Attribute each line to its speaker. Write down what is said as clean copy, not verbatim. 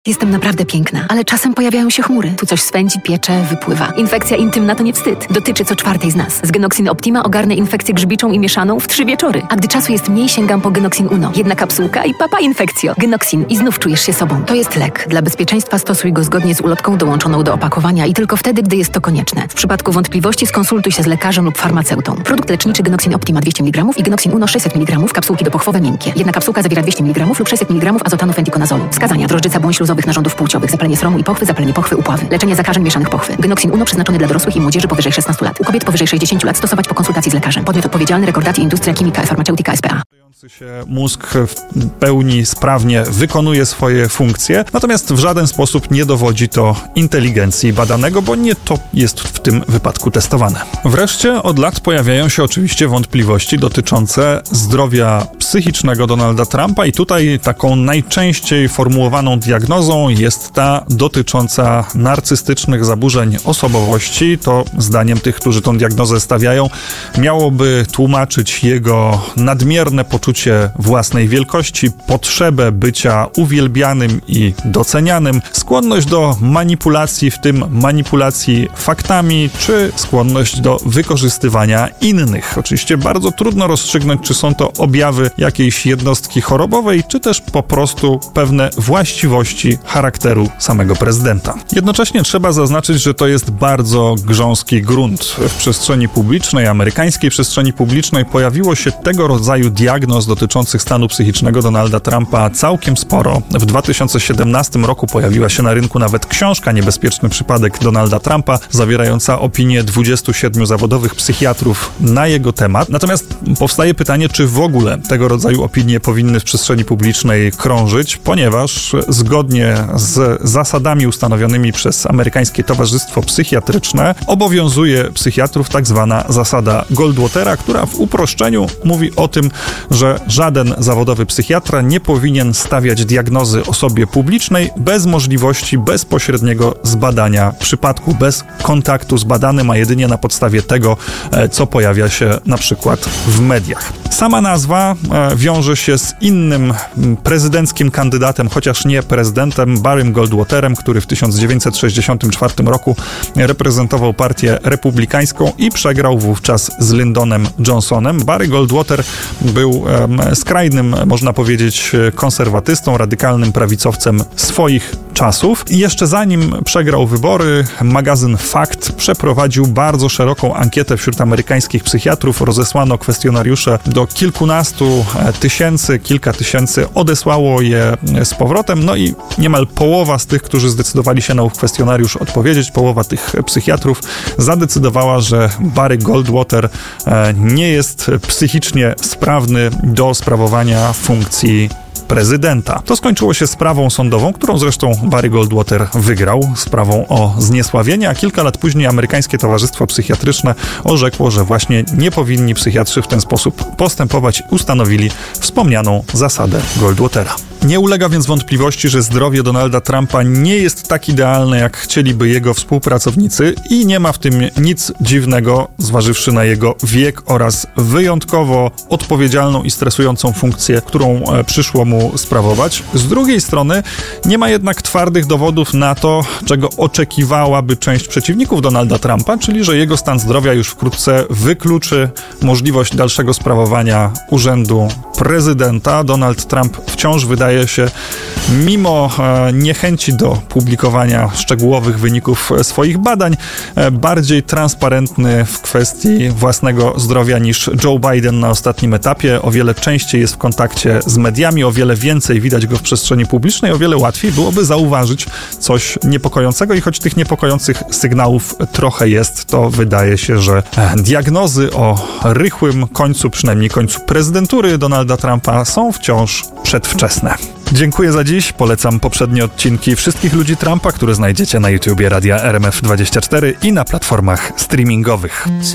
Speaker 1: Jestem naprawdę piękna, ale czasem pojawiają się chmury. Tu coś swędzi, piecze, wypływa. Infekcja intymna to nie wstyd. Dotyczy co czwartej z nas. Z Genoxin Optima ogarnę infekcję grzybiczą i mieszaną w 3 wieczory. A gdy czasu jest mniej, sięgam po Genoxin Uno. Jedna kapsułka i papa infekcjo. Genoxin i znów czujesz się sobą. To jest lek. Dla bezpieczeństwa stosuj go zgodnie z ulotką dołączoną do opakowania i tylko wtedy, gdy jest to konieczne. W przypadku wątpliwości skonsultuj się z lekarzem lub farmaceutą. Produkt leczniczy Genoxin Optima 200 mg i Genoxin Uno 600 mg, kapsułki dopochwowe miękkie. Jedna kapsułka zawiera 200 mg lub 600 mg azotanu fentikonazolu. Wskazania: drożdżyca błąd śluzowych narządów płciowych, zapalenie sromu i pochwy, zapalenie pochwy, upławy. Leczenie zakażeń mieszanych pochwy. Genoxin Uno przeznaczony dla dorosłych i młodzieży powyżej 16 lat. U kobiet powyżej 60 lat stosować po konsultacji z lekarzem. Podmiot odpowiedzialny: Rekordaty Industria Chimica Farmaceutica S.p.A.
Speaker 2: Mózg w pełni sprawnie wykonuje swoje funkcje, natomiast w żaden sposób nie dowodzi to inteligencji badanego, bo nie to jest w tym wypadku testowane. Wreszcie od lat pojawiają się oczywiście wątpliwości dotyczące zdrowia psychicznego Donalda Trumpa i tutaj taką najczęściej formułowaną diagnozą jest ta dotycząca narcystycznych zaburzeń osobowości. To zdaniem tych, którzy tą diagnozę stawiają, miałoby tłumaczyć jego nadmierne poczucie własnej wielkości, potrzebę bycia uwielbianym i docenianym, skłonność do manipulacji, w tym manipulacji faktami, czy skłonność do wykorzystywania innych. Oczywiście bardzo trudno rozstrzygnąć, czy są to objawy jakiejś jednostki chorobowej, czy też po prostu pewne właściwości charakteru samego prezydenta. Jednocześnie trzeba zaznaczyć, że to jest bardzo grząski grunt. W przestrzeni publicznej, amerykańskiej przestrzeni publicznej pojawiło się tego rodzaju diagnoz dotyczących stanu psychicznego Donalda Trumpa całkiem sporo. W 2017 roku pojawiła się na rynku nawet książka Niebezpieczny przypadek Donalda Trumpa, zawierająca opinię 27 zawodowych psychiatrów na jego temat. Natomiast powstaje pytanie, czy w ogóle tego rodzaju opinie powinny w przestrzeni publicznej krążyć, ponieważ zgodnie z zasadami ustanowionymi przez Amerykańskie Towarzystwo Psychiatryczne obowiązuje psychiatrów tak zwana zasada Goldwatera, która w uproszczeniu mówi o tym, że żaden zawodowy psychiatra nie powinien stawiać diagnozy osobie publicznej bez możliwości bezpośredniego zbadania przypadku, bez kontaktu z badanym, a jedynie na podstawie tego, co pojawia się na przykład w mediach. Sama nazwa wiąże się z innym prezydenckim kandydatem, chociaż nie prezydentem, Barrym Goldwaterem, który w 1964 roku reprezentował partię republikańską i przegrał wówczas z Lyndonem Johnsonem. Barry Goldwater był skrajnym, można powiedzieć, konserwatystą, radykalnym prawicowcem swoich czasów. I jeszcze zanim przegrał wybory, magazyn Fact przeprowadził bardzo szeroką ankietę wśród amerykańskich psychiatrów. Rozesłano kwestionariusze do kilkunastu tysięcy, kilka tysięcy odesłało je z powrotem. No i niemal połowa z tych, którzy zdecydowali się na ów kwestionariusz odpowiedzieć, połowa tych psychiatrów zadecydowała, że Barry Goldwater nie jest psychicznie sprawny do sprawowania funkcji prezydenta. To skończyło się sprawą sądową, którą zresztą Barry Goldwater wygrał, sprawą o zniesławienie, a kilka lat później Amerykańskie Towarzystwo Psychiatryczne orzekło, że właśnie nie powinni psychiatrzy w ten sposób postępować, ustanowili wspomnianą zasadę Goldwatera. Nie ulega więc wątpliwości, że zdrowie Donalda Trumpa nie jest tak idealne, jak chcieliby jego współpracownicy i nie ma w tym nic dziwnego, zważywszy na jego wiek oraz wyjątkowo odpowiedzialną i stresującą funkcję, którą przyszło mu sprawować. Z drugiej strony nie ma jednak twardych dowodów na to, czego oczekiwałaby część przeciwników Donalda Trumpa, czyli że jego stan zdrowia już wkrótce wykluczy możliwość dalszego sprawowania urzędu prezydenta. Donald Trump wciąż wydaje się, mimo niechęci do publikowania szczegółowych wyników swoich badań, bardziej transparentny w kwestii własnego zdrowia niż Joe Biden na ostatnim etapie. O wiele częściej jest w kontakcie z mediami, o wiele więcej widać go w przestrzeni publicznej, o wiele łatwiej byłoby zauważyć coś niepokojącego i choć tych niepokojących sygnałów trochę jest, to wydaje się, że diagnozy o rychłym końcu, przynajmniej końcu prezydentury Donalda Trumpa są wciąż przedwczesne. Dziękuję za dziś. Polecam poprzednie odcinki Wszystkich ludzi Trumpa, które znajdziecie na YouTubie Radia RMF24 i na platformach streamingowych.